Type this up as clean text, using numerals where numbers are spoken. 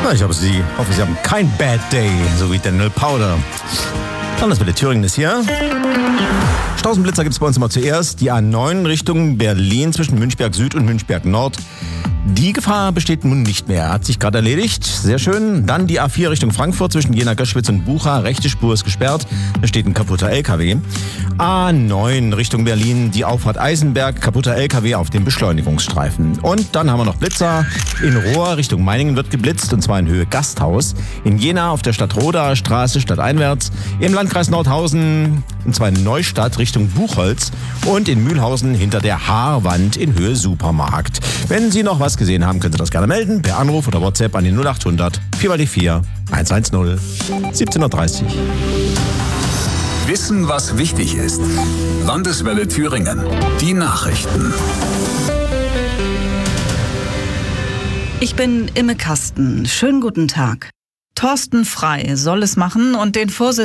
Na, ich hoffe, Sie haben kein Bad Day, so wie Daniel Powder. Dann das mit der Thüringen ist hier. Stausenblitzer gibt es bei uns immer zuerst. Die A9 Richtung Berlin zwischen Münchberg Süd und Münchberg Nord. Die Gefahr besteht nun nicht mehr. Hat sich gerade erledigt. Sehr schön. Dann die A4 Richtung Frankfurt zwischen Jena-Göschwitz und Bucha. Rechte Spur ist gesperrt. Da steht ein kaputter LKW. A9 Richtung Berlin. Die Auffahrt Eisenberg. Kaputter LKW auf dem Beschleunigungsstreifen. Und dann haben wir noch Blitzer. In Rohr Richtung Meiningen wird geblitzt. Und zwar in Höhe Gasthaus. In Jena auf der Stadtroder Straße stadteinwärts. Im Landkreis Nordhausen. Und zwar in Neustadt Richtung Buchholz. Und in Mühlhausen hinter der Haarwand in Höhe Supermarkt. Wenn Sie noch was gesehen haben, können Sie das gerne melden. Per Anruf oder WhatsApp an die 0800 4x4 110 17:30 Uhr. Wissen, was wichtig ist. Landeswelle Thüringen. Die Nachrichten. Ich bin Imme Kasten. Schönen guten Tag. Thorsten Frey soll es machen und den Vorsitz